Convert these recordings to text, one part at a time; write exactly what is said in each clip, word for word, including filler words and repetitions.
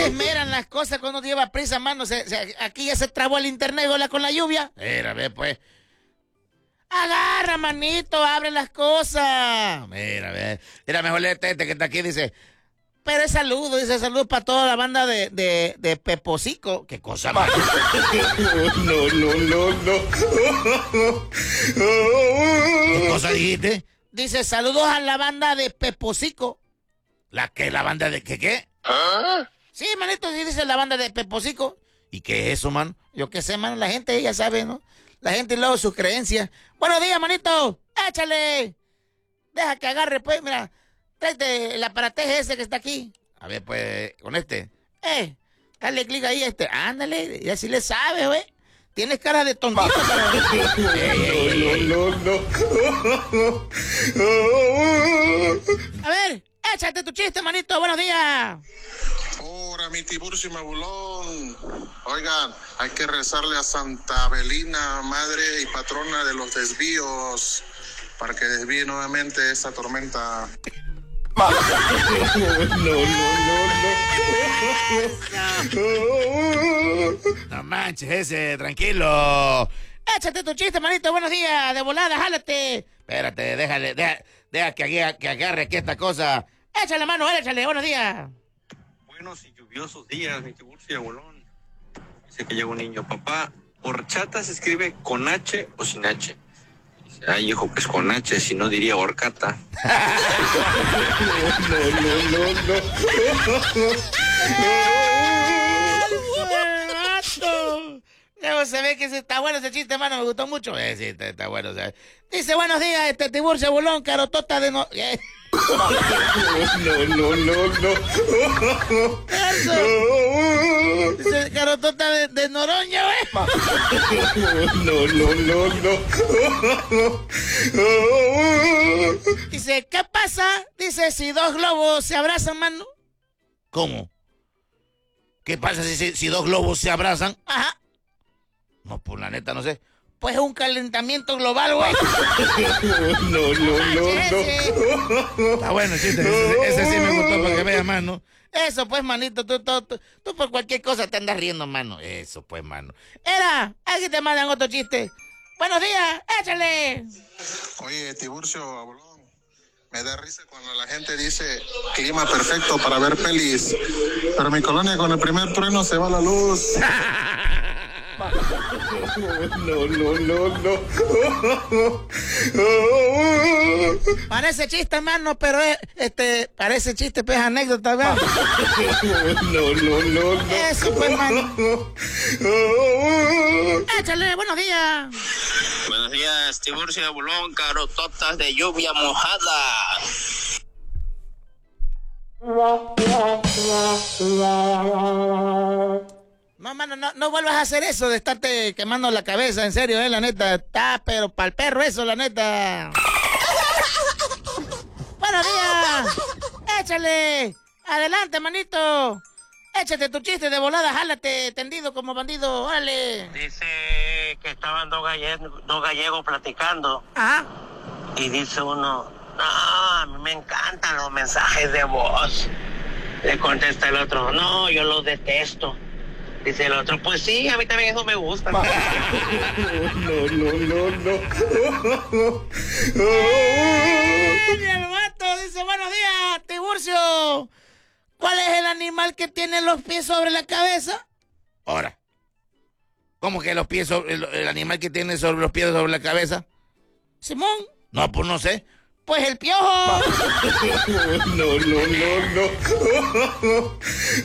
se esmeran las cosas cuando lleva prisa, mano. Se, se, aquí ya se trabó el internet, hola, con la lluvia. Mira, ve, pues. Agarra, manito, abre las cosas. Mira, ve. Mira, mejor léete este que está aquí, dice. Pero es saludo, dice saludo para toda la banda de, de, de Pepocico. ¿Qué cosa, mano? No, no, no, no. ¿Qué cosa dijiste? Dice saludos a la banda de Pepocico. ¿La qué? ¿La banda de qué qué? ¿Ah? Sí, manito, sí dice la banda de Pepocico. ¿Y qué es eso, man? Yo qué sé, man, la gente ya sabe, ¿no? La gente y luego sus creencias. Buenos días, manito. Échale. Deja que agarre, pues, mira. Tráete el aparateje ese que está aquí. A ver, pues, con este. Eh, dale clic ahí a este. Ándale, y así le sabes, güey. Tienes cara de tontito. Pero... No, no, no, A ver, échate tu chiste, manito. Buenos días. Hola, mi Tiburcio Mabulón. Oigan, hay que rezarle a Santa Belina, madre y patrona de los desvíos, para que desvíe nuevamente esa tormenta. No, no, no, no. No manches ese, tranquilo. Échate tu chiste, manito. Buenos días. De volada, jálate. Espérate, déjale, deja, deja que, agarre, que agarre aquí esta cosa. Échale, mano, échale. Buenos días. Buenos y lluviosos días, mi Tiburcio Bolón. Dice que llega un niño. Papá, ¿horchata se escribe con H o sin H? Dice, ay, hijo, pues con H, si no diría horcata. No, no, no, no. Luego se ve que está bueno ese chiste, hermano. Me gustó mucho. Eh, sí, está, está bueno. ¿Sabes? Dice, buenos días, este Tiburcio Bolón, carotota de no... Eh. No, no, no, no. Eso. Dice, carotota de, de Noroña, güey. No, no, no, no. Dice, ¿qué pasa? Dice, si dos globos se abrazan, mano. ¿Cómo? ¿Qué pasa si, si, si dos globos se abrazan? Ajá. No, pues la neta, no sé. Pues es un calentamiento global, güey. No, no, no, no. Está bueno, chiste. Ese, ese sí me gustó para que veas, mano. Eso, pues, manito. Tú, tú, tú, tú por cualquier cosa te andas riendo, mano. Eso, pues, mano. Era, aquí te mandan otro chiste. Buenos días, échale. Oye, Tiburcio Abolón, me da risa cuando la gente dice clima perfecto para ver pelis. Pero en mi colonia con el primer trueno se va la luz. No, no, no, no. Parece chiste, hermano, pero es, este, parece chiste, pues, anécdota, ¿verdad? No, no, no, no. Eso, pues, hermano. Échale, buenos días. Buenos días, Tiburcio Bolón, carototas de lluvia mojada. No, mano, no, no vuelvas a hacer eso de estarte quemando la cabeza, en serio, eh, la neta. Está, pero para el perro eso, la neta. Buenos días. Échale. Adelante, manito. Échate tu chiste de volada, jálate, tendido como bandido, órale. Dice que estaban dos gallegos, dos gallegos platicando. Ajá. Y dice uno, no, a mí me encantan los mensajes de voz. Le contesta el otro, no, yo los detesto. Dice el otro, pues sí, a mí también eso me gusta. No, no, no, no. ¡Ay, el vato! Dice, buenos días, Tiburcio. ¿Cuál es el animal que tiene los pies sobre la cabeza? Ahora. ¿Cómo que los pies sobre, el, el animal que tiene sobre los pies sobre la cabeza? Simón. No, pues no sé. Pues el piojo. No, no, no, no.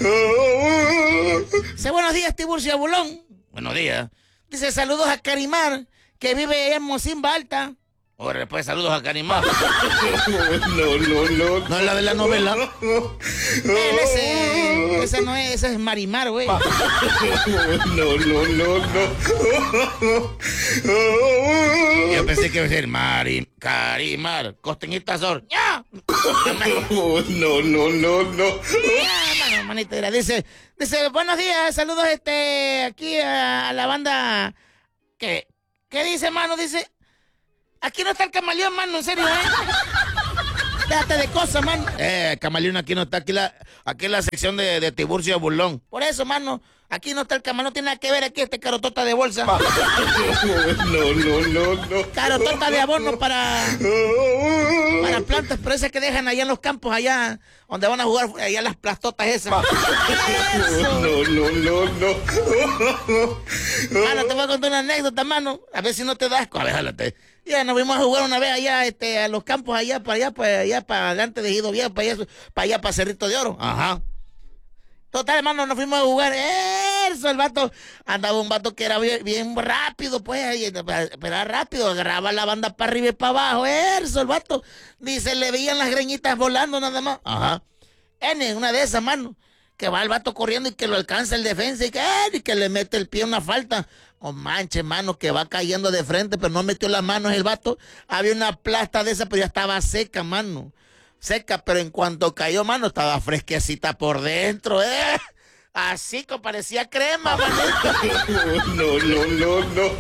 Dice, buenos días, Tiburcio Bulón. Buenos días. Dice, saludos a Carimar, que vive en Mocimba Alta. Ahora, pues, saludos a Carimar. No, no, no. No es la de la novela. Él, ese, ese no es, ese es Marimar, güey. No, no, no, no. Yo pensé que iba a ser Mari, Carimar, Costeñita Sor. ¡Ya! No, no, no, no. Ya, mano, manito, mira, dice, dice, buenos días, saludos, este, aquí a, a la banda. ¿Qué? ¿Qué dice, mano? Dice, aquí no está el camaleón, mano, en serio, ¿eh? Déjate de cosas, mano. Eh, Camaleón, aquí no está. Aquí la, aquí la sección de, de Tiburcio Bulón. Por eso, mano. Aquí no está el Camaleón. No tiene nada que ver aquí este carotota de bolsa. No, no, no, no. Carotota de abono para... Para plantas, pero esas que dejan allá en los campos, allá donde van a jugar, allá las plastotas esas. No, no, no, no. Mano, te voy a contar una anécdota, mano. A ver si no te das. A ver, jálate. Ya nos fuimos a jugar una vez allá, este, a los campos allá, para allá, para allá, para adelante de Gido Viejo, para allá, para allá, para Cerrito de Oro. Ajá. Total, hermano, nos fuimos a jugar. Eso, el vato, andaba un vato que era bien, bien rápido, pues, pero era rápido, agarraba la banda para arriba y para abajo. Eso, el vato, dice, le veían las greñitas volando nada más. Ajá. En una de esas, mano, que va el vato corriendo y que lo alcanza el defensa y que, y que le mete el pie a una falta. Oh, manche, mano, que va cayendo de frente, pero no metió las manos el vato. Había una plasta de esa, pero ya estaba seca, mano. Seca, pero en cuanto cayó, mano, estaba fresquecita por dentro, ¿eh? Así que parecía crema, manito. No, no, no, no.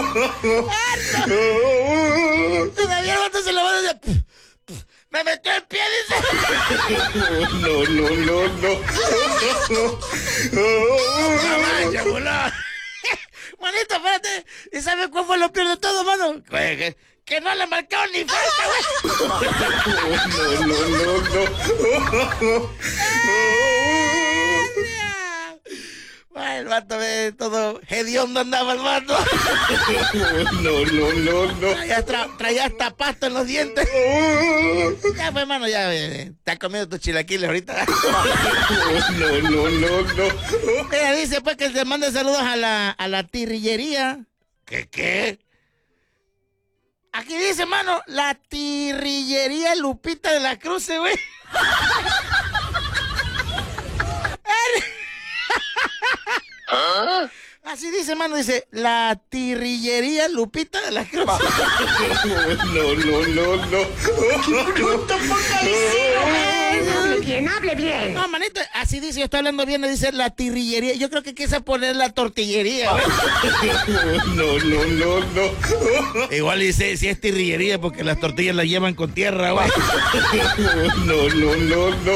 Todavía el vato se lo va a decir. Me metió el pie, dice. No, no, no, no. Vaya, bola. Manito, espérate. ¿Y sabes cuál fue lo peor de todo, mano? Que, que no le marcaron ni falta, güey. No, no, no, no. Ay, el vato ve todo hediondo andaba el vato. No, no, no, no. Traía, tra, traía hasta pasto en los dientes. Ya, pues, hermano, ya eh, te has comido tus chilaquiles ahorita. No, no, no, no. Ella dice, pues, que se mande saludos a la, a la tirrillería. ¿Qué, qué? Aquí dice, hermano, la tirrillería Lupita de la Cruz, güey. ¿Ah? Así dice, hermano, dice, la tirrillería Lupita de la Cruz. No, no, no, no. ¡Bruto focalicero! ¡Hable bien, hable bien! No, manito, así dice, yo estoy hablando bien, dice la tirrillería. Yo creo que quise poner la tortillería, güey. No, no, no, no. Igual dice, si es tirrillería, porque las tortillas las llevan con tierra, güey. No, no, no, no.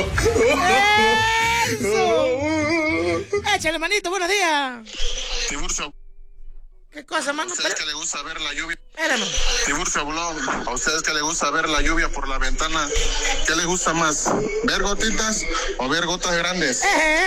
¡Eso! Échale, manito, buenos días. Tiburcio, ¿Qué cosa, ¿a mano? ustedes que les gusta ver la lluvia? Espérame. Tiburcio Bulón, a ustedes que les gusta ver la lluvia por la ventana, ¿qué les gusta más? ¿Ver gotitas o ver gotas grandes?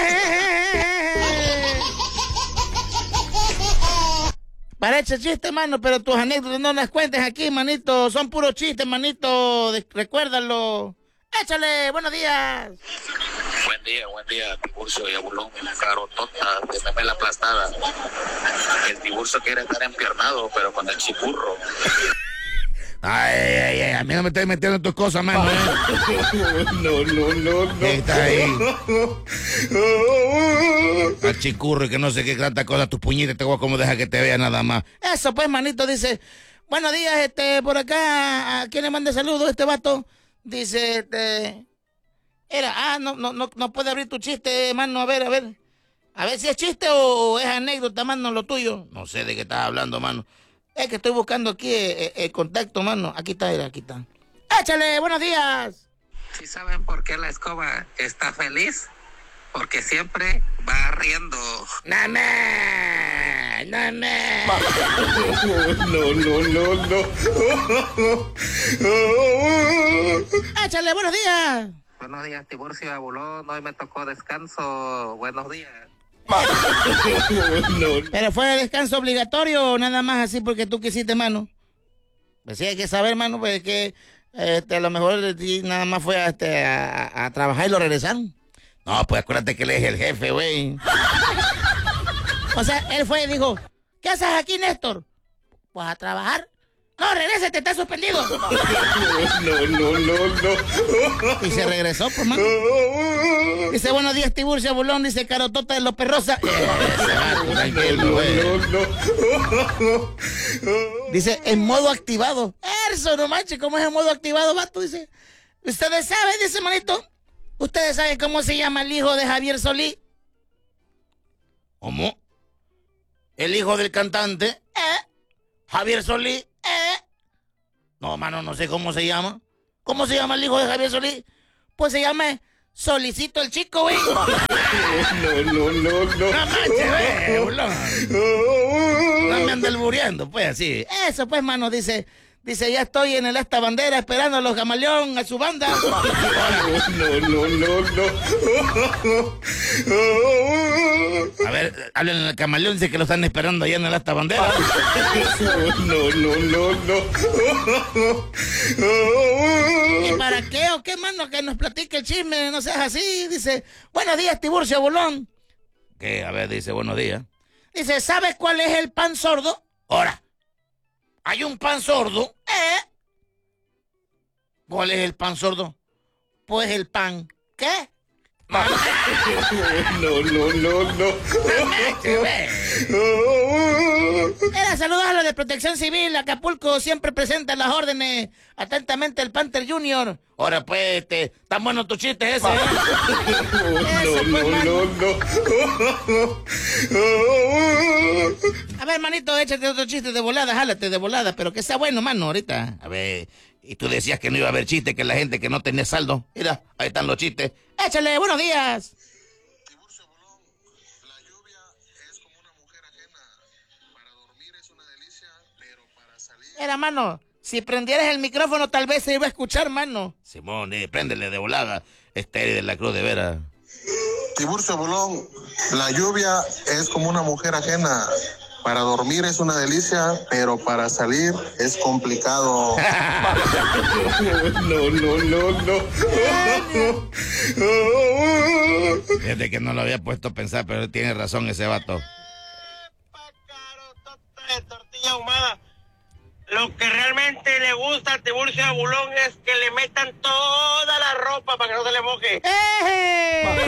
Parece chiste, mano, pero tus anécdotas no las cuentes aquí, manito. Son puros chistes, manito. De- recuérdalo. Échale, buenos días. Buen día, buen día, Tiburcio y Abulón, carotota de memela aplastada. El Tiburcio quiere estar empiernado, pero con el chipurro. Ay, ay, ay, a mí no me estoy metiendo en tus cosas, mano. ¿eh? No, no, no, no. Está ahí. Al chicurro y que no sé qué tanta cosa, tus puñitas te voy a como deja que te vea nada más. Eso pues, manito, dice, buenos días, este, por acá, ¿a quién le manda saludos este vato? Dice, este, era, ah, no, no, no, no puede abrir tu chiste, mano, a ver, a ver. A ver si es chiste o es anécdota, mano, lo tuyo. No sé de qué estás hablando, mano. Es que estoy buscando aquí el, el contacto, mano. Aquí está, era, aquí está. ¡Échale! ¡Buenos días! ¿Sí saben por qué la escoba está feliz? Porque siempre va riendo. ¡Name! ¡Name! No, no, no, no. ¡Échale! ¡Buenos días! Buenos días, Tiburcio Abulón. Hoy me tocó descanso. Buenos días. No. ¿Pero fue descanso obligatorio o nada más así porque tú quisiste, mano? Pues sí, hay que saber, mano, pues que este, a lo mejor sí, nada más fue a, este, a, a trabajar y lo regresaron. No, pues acuérdate que él es el jefe, güey. O sea, él fue y dijo, ¿qué haces aquí, Néstor? Pues a trabajar. No, regrésate, está suspendido. No, no, no, no. Y se regresó, pues, mano. Dice, buenos días, Tiburcio Bulón. Dice, carotota de los perrosa. Tranquilo, güey. No, no. Dice, en modo activado. Eso, no manches, ¿cómo es en modo activado, vato? Dice, ustedes saben, dice, manito. ¿Ustedes saben cómo se llama el hijo de Javier Solí? ¿Cómo? El hijo del cantante. ¿Eh? Javier Solí. ¿Eh? No, mano, no sé cómo se llama. ¿Cómo se llama el hijo de Javier Solís? Pues se llama Solicito el Chico, güey. No, no, no, no. No manches, güey, bulón. No me ando albureando, pues, así. Eso, pues, mano, dice... Dice, ya estoy en el esta bandera esperando a los Camaleón, a su banda. No, no, no, no. A ver, hablen al Camaleón, dice que lo están esperando allá en el esta bandera. No, no, no, no. ¿Y para qué o qué, mano? Que nos platique el chisme, no seas así. Dice, buenos días, Tiburcio Bolón. ¿Qué? A ver, dice, buenos días. Dice, ¿sabes cuál es el pan sordo? Ahora. ¿Hay un pan sordo? ¿Eh? ¿Cuál es el pan sordo? Pues el pan. ¿Qué? No, no, no, no. Era saludos a los de Protección Civil, Acapulco, siempre presenta las órdenes. Atentamente el Panther Junior. Ahora pues, este, tan buenos tus chistes ese, ¿eh? Eso, No, pues, no, mano. no, no. A ver, manito, échate otro chiste de volada, jálate de volada, pero que sea bueno, mano, ahorita. A ver, y tú decías que no iba a haber chistes, que la gente que no tenía saldo. Mira, ahí están los chistes. Échale, buenos días. Tiburcio Bolón, la lluvia es como una mujer ajena. Para dormir es una delicia, pero para salir... Era, mano, si prendieras el micrófono tal vez se iba a escuchar, mano. Simón, eh, préndele de volada. Estéril de la Cruz de Vera. Tiburcio Bolón, la lluvia es como una mujer ajena. Para dormir es una delicia, pero para salir es complicado. No, no, no, no. Fíjate que no lo había puesto a pensar, pero tiene razón ese vato. De tortilla ahumada. Lo que realmente le gusta a Tiburcio a Bulón es que le metan toda la ropa para que no se le moje. ¡Eh!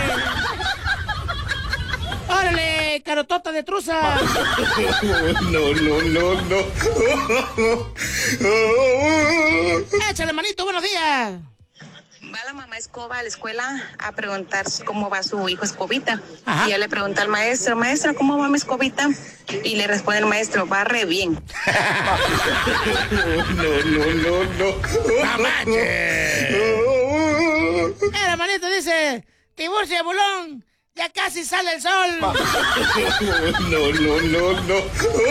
¡Órale, carotota de truza! No, no, no, no. Échale, manito, buenos días. Va la mamá Escoba a la escuela a preguntar cómo va su hijo Escobita. Ajá. Y ella le pregunta al maestro, maestra, ¿cómo va mi Escobita? Y le responde el maestro, va re bien. No, no, no, no. ¡No manches! Era, manito, dice, Tiburcio de Bulón, ya casi sale el sol. No, no, no, no.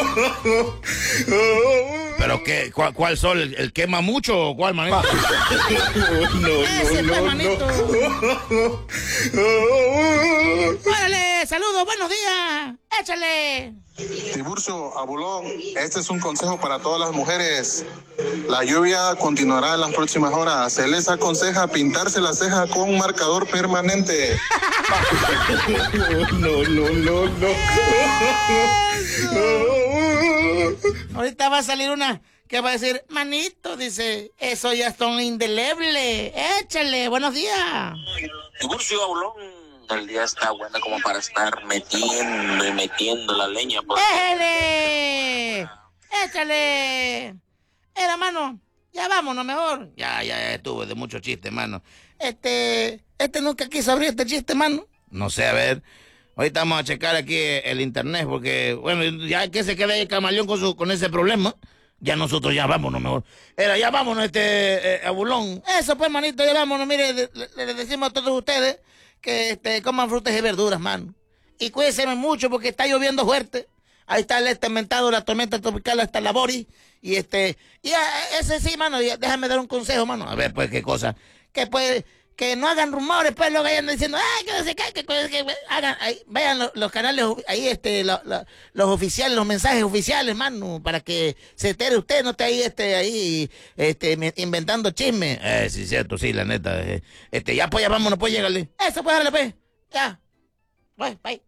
¿Pero qué? ¿Cuál, cuál sol? ¿El, el quema mucho o cuál, manito? No, Ese, no, pues, no, manito. no. ¡Órale! ¡Saludos! ¡Buenos días! ¡Échale! Tiburcio Abulón, este es un consejo para todas las mujeres. La lluvia continuará en las próximas horas. Se les aconseja pintarse la ceja con un marcador permanente. No, no, no, no. Ahorita va a salir una que va a decir, manito, dice, eso ya son indeleble. Échale, buenos días. Tiburcio Abulón, el día está bueno como para estar metiendo y metiendo la leña. Porque... ¡Échale! ¡Échale! Era, mano, ya vámonos mejor. Ya, ya, ya estuvo de mucho chiste, mano. Este, este nunca quiso abrir este chiste, mano. No sé, a ver. Ahorita vamos a checar aquí el internet porque, bueno, ya que se quede ahí el Camaleón con, su, con ese problema, ya nosotros ya vámonos mejor. Era, ya vámonos, este, eh, Abulón. Eso pues, manito, ya vámonos. Mire, le, le, le decimos a todos ustedes que este, coman frutas y verduras, mano. Y cuídense mucho porque está lloviendo fuerte. Ahí está el este mentado, la tormenta tropical hasta la Boris. Y este, y a, ese sí, mano, y déjame dar un consejo, mano. A ver, pues, qué cosa. Que pues, que no hagan rumores, pues, luego vayan diciendo, ay, que no sé qué, que, que, que hagan, ahí, vayan los, los canales, ahí, este, lo, lo, los oficiales, los mensajes oficiales, mano, para que se entere usted, no esté ahí, este, ahí, este, inventando chismes. Eh, sí, cierto, sí, la neta. Eh, este, ya, pues, ya vámonos, pues, llégale. Eso, pues, dale, pues. Ya. Pues, bye.